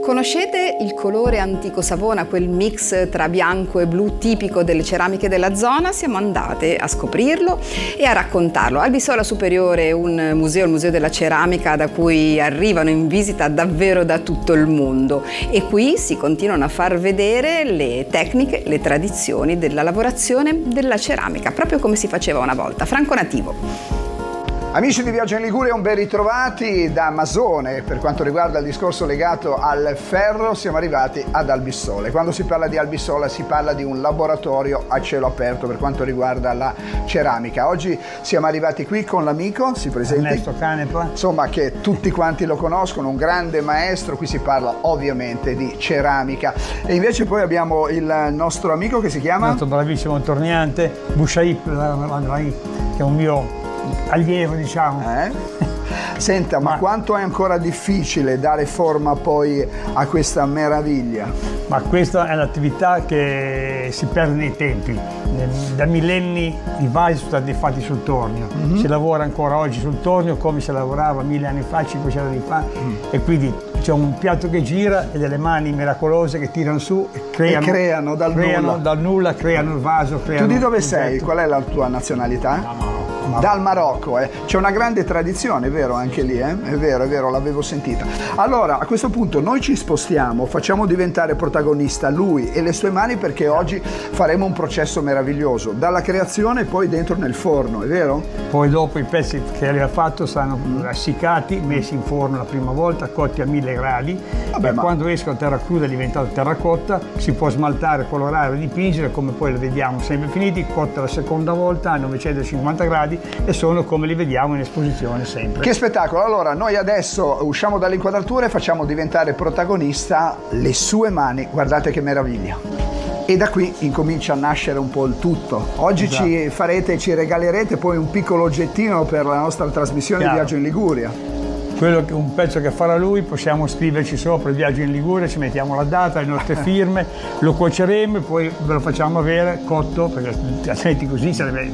Conoscete il colore antico Savona, quel mix tra bianco e blu tipico delle ceramiche della zona? Siamo andate a scoprirlo e a raccontarlo. Al Bissola Superiore è un museo, il Museo della Ceramica, da cui arrivano in visita davvero da tutto il mondo, e qui si continuano a far vedere le tecniche, le tradizioni della lavorazione della ceramica, proprio come si faceva una volta. Franco Nativo. Amici di Viaggio in Liguria, un ben ritrovati da Masone. Per quanto riguarda il discorso legato al ferro, siamo arrivati ad Albissola. Quando si parla di Albissola si parla di un laboratorio a cielo aperto per quanto riguarda la ceramica. Oggi siamo arrivati qui con l'amico, si presenti? Ernesto Canepa. Insomma, che tutti quanti lo conoscono, un grande maestro. Qui si parla ovviamente di ceramica. E invece poi abbiamo il nostro amico che si chiama? Il nostro bravissimo torniante, Bushaip, che è un mio allievo, diciamo. Senta, ma quanto è ancora difficile dare forma poi a questa meraviglia? Ma questa è un'attività che si perde nei tempi. Da millenni i vasi sono stati fatti sul tornio. Si lavora ancora oggi sul tornio come si lavorava 1000 anni fa, 500 anni fa. E quindi c'è un piatto che gira e delle mani miracolose che tirano su e creano dal nulla, creano il vaso. Tu di dove sei? Qual è la tua nazionalità? Dal Marocco, C'è una grande tradizione, è vero, anche lì, È vero, l'avevo sentita. Allora, a questo punto noi ci spostiamo, facciamo diventare protagonista lui e le sue mani, perché oggi faremo un processo meraviglioso, dalla creazione e poi dentro nel forno, è vero? Poi dopo i pezzi che aveva fatto saranno essiccati, messi in forno la prima volta, cotti a 1000 gradi. Quando escono a terra cruda è diventata terracotta, si può smaltare, colorare, dipingere, come poi lo vediamo sempre finiti, cotta la seconda volta a 950 gradi e sono come li vediamo in esposizione sempre. Che spettacolo! Allora, noi adesso usciamo dall'inquadratura e facciamo diventare protagonista le sue mani. Guardate che meraviglia! E da qui incomincia a nascere un po' il tutto. Oggi ci regalerete poi un piccolo oggettino per la nostra trasmissione di Viaggio in Liguria. Un pezzo che farà lui, possiamo scriverci sopra il Viaggio in Liguria, ci mettiamo la data, le nostre firme, lo cuoceremo e poi ve lo facciamo avere cotto, perché altrimenti così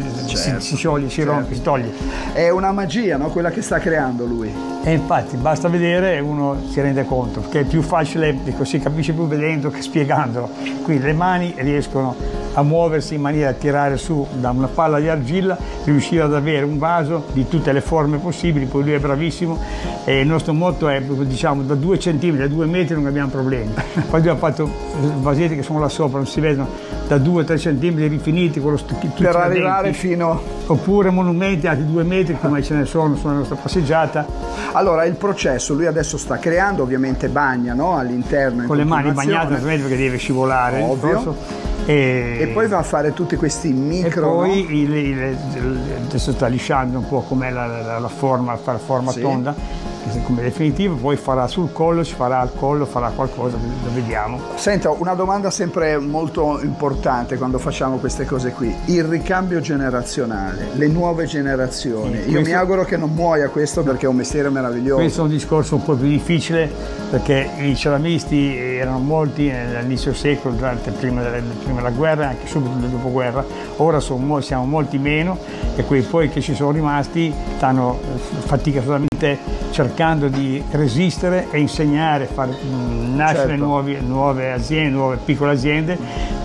si scioglie, si rompe, si toglie. È una magia, no? Quella che sta creando lui. E infatti basta vedere e uno si rende conto, che è più facile, si capisce più vedendo che spiegandolo. Qui le mani riescono a muoversi in maniera da tirare su da una palla di argilla, riuscire ad avere un vaso di tutte le forme possibili, poi lui è bravissimo e il nostro motto è, diciamo, da 2 centimetri, da 2 metri non abbiamo problemi. Poi abbiamo fatto vasetti che sono là sopra, non si vedono, da 2-3 centimetri rifiniti, per arrivare fino... Oppure monumenti a 2 metri come ce ne sono sulla nostra passeggiata. Allora, il processo, lui adesso sta creando, ovviamente bagna, no? All'interno. Con le mani bagnate, perché deve scivolare. Ovvio. E poi va a fare tutti questi micro... E poi adesso sta lisciando un po' com'è la forma, fare forma tonda, come definitivo, poi farà sul collo, ci farà al collo, farà qualcosa, lo vediamo. Senta, una domanda sempre molto importante quando facciamo queste cose qui: il ricambio generazionale, le nuove generazioni. Io mi auguro che non muoia questo, perché è un mestiere meraviglioso. Questo è un discorso un po' più difficile, perché i ceramisti erano molti all'inizio del secolo, prima della guerra e anche subito del dopoguerra. Ora siamo molti meno, e quelli poi che ci sono rimasti stanno faticosamente cercando di resistere e insegnare, far nascere nuove aziende, nuove piccole aziende,